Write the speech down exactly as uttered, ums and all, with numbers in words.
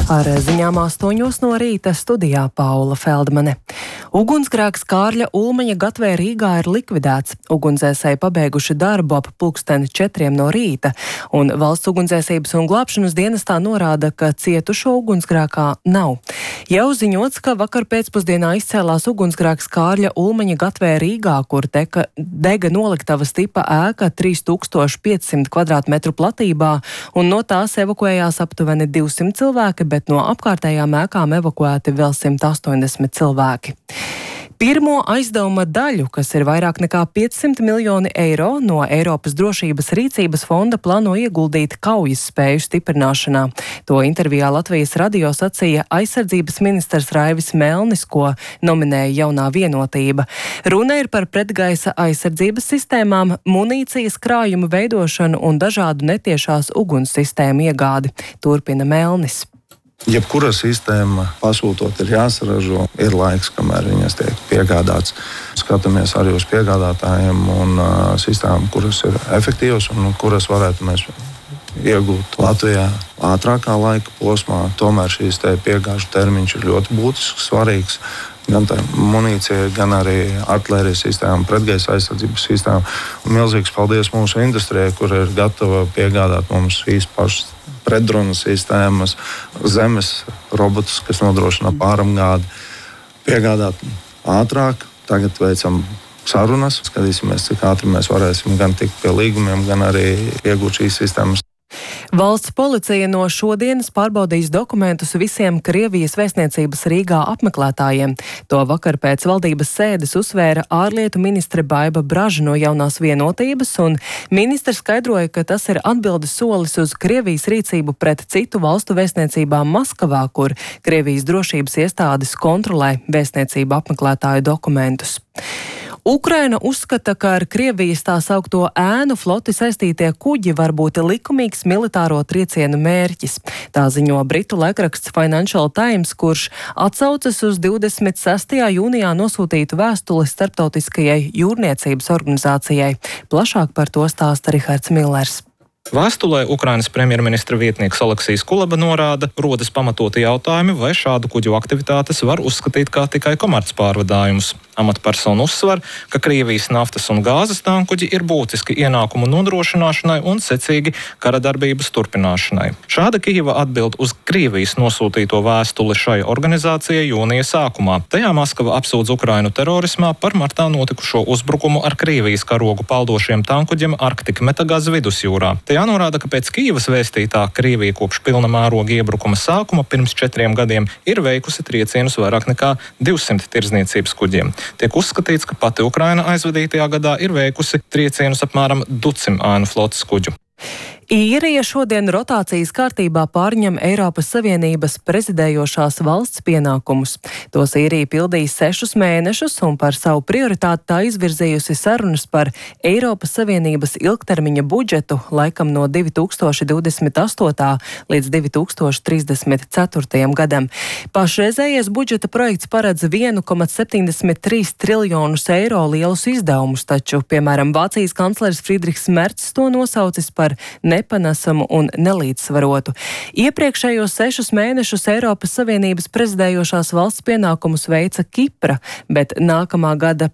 Ar ziņām astoņos no rīta studijā Paula Feldmane. Ugunsgrēks Kārļa Ulmaņa gatvē Rīgā ir likvidēts. Ugunsdzēsēji pabeiguši darbu ap pulksteni četriem no rīta, un Valsts ugunsdzēsības un glābšanas dienestā norāda, ka cietušo ugunsgrēkā nav. Jau ziņots, ka vakar pēcpusdienā izcēlās ugunsgrēks Kārļa Ulmaņa gatvē Rīgā, kur teka, dega noliktavas tipa ēka trīs tūkstoši piecsimt kvadrātmetru platībā, un no tās evakuējās aptuveni divsimt cilvēki, bet no apkārtējām ēkām evakuēti vēl simt astoņdesmit cilvēki. Pirmo aizdevuma daļu, kas ir vairāk nekā piecsimt miljoni eiro, no Eiropas drošības rīcības fonda plāno ieguldīt kaujas spēju stiprināšanā. To intervijā Latvijas radio sacīja aizsardzības ministrs Raivis Melnis, ko nominēja Jaunā Vienotība. Runa ir par pretgaisa aizsardzības sistēmām, munīcijas krājumu veidošanu un dažādu netiešās uguns sistēmu iegādi, turpina Melnis. Jebkura sistēma pasūtot ir jāsaražo, ir laiks, kamēr viņas tiek piegādāts. Skatāmies arī uz piegādātājiem un uh, sistēmām, kuras ir efektīvas un kuras varētu mēs iegūt Latvijā ātrākā laika posmā. Tomēr šīs te piegāžu termiņš ir ļoti būtisks, svarīgs. Gan tā munīcija, gan arī artilērijas sistēma, pretgaisa aizsardzības sistēma. Un milzīgs paldies mūsu industrijai, kur ir gatava piegādāt mums šīs pašas pretdrona sistēmas, zemes robotus, kas nodrošina pārapgādi, piegādāt ātrāk. Tagad veicam sarunas, skatīsimies, cik ātri mēs varēsim gan tikt pie līgumiem, gan arī iegūt šīs sistēmas. Valsts policija no šodienas pārbaudīs dokumentus visiem Krievijas vēstniecības Rīgā apmeklētājiem. To vakar pēc valdības sēdes uzsvēra ārlietu ministre Baiba Braža no Jaunās Vienotības, un ministrs skaidroja, ka tas ir atbildes solis uz Krievijas rīcību pret citu valstu vēstniecībām Maskavā, kur Krievijas drošības iestādes kontrolē vēstniecību apmeklētāju dokumentus. Ukraina uzskata, ka ar Krievijas tā saukto ēnu floti saistītie kuģi var būt likumīgs militāro triecienu mērķis. Tā ziņo britu laikraksts Financial Times, kurš atsaucas uz divdesmit sestajā jūnijā nosūtītu vēstuli Starptautiskajai jūrniecības organizācijai. Plašāk par to stāsta Rihards Millers. Vēstulē Ukrainas premjerministra vietnieks Aleksijs Kuleba norāda, rodas pamatoti jautājumi, vai šādu kuģu aktivitātes var uzskatīt kā tikai komercpārvadājumus. Amatpersona uzsver, ka Krievijas naftas un gāzes tankuģi ir būtiski ienākumu nodrošināšanai un secīgi kara darbības turpināšanai. Šāda Kijeva atbild uz Krievijas nosūtīto vēstuli šai organizācijai jūnija sākumā. Tajā Maskava apsūdz Ukrainu terorismā par martā notikušo uzbrukumu ar Krievijas karogu paldošiem tankuģiem Arktika Metagaz vidusjūrā. Tajā norāda, ka pēc Kijevas vēstītā Krievija kopš pilna mēroga iebrukuma sākuma pirms četriem gadiem ir veikusi triecienus vairāk nekā divsimt tirdzniecības kuģiem. Tiek uzskatīts, ka pati Ukraina aizvadītajā gadā ir veikusi triecienus apmēram ducim ēnu flotes kuģu. Īrija šodien rotācijas kārtībā pārņem Eiropas Savienības prezidējošās valsts pienākumus. Tos Īrija pildīs sešus mēnešus un par savu prioritāti tā izvirzījusi sarunas par Eiropas Savienības ilgtermiņa budžetu laikam no divi tūkstoši divdesmit astotā līdz divi tūkstoši trīsdesmit ceturtajam gadam. Pašreizējais budžeta projekts paredz vienu komatu septiņdesmit trīs triljonus eiro lielus izdevumus, taču, piemēram, Vācijas kanclers Friedrichs Mercs to nosaucis par ne nepanesamu un nelīdzsvarotu. Iepriekšējos sešus mēnešus Eiropas Savienības prezidējošās valsts pienākumus veica Kipra, bet nākamā gada